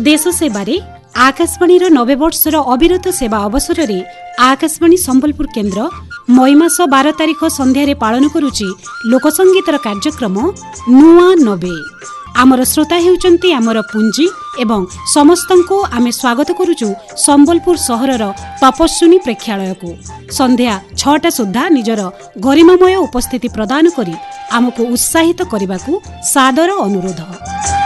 देश सेवारे आकाशवाणी 90 वर्षर अविरत सेवा अवसर में आकाशवाणी संबलपुर केन्द्र मई मास 12 तारिख संध्यारे पालन करुची लोकसंगीतर कार्यक्रम नुआ 90। आमर श्रोता हेउचंती आमर पुंजी एवं समस्तंको आमे स्वागत करुचु संबलपुर सहरर तपस्विनी प्रेक्षालय को संध्या 6टा सुधा निजर गरिमामय उपस्थिति प्रदान करी आमको उत्साहित करने को सादर अनुरोध।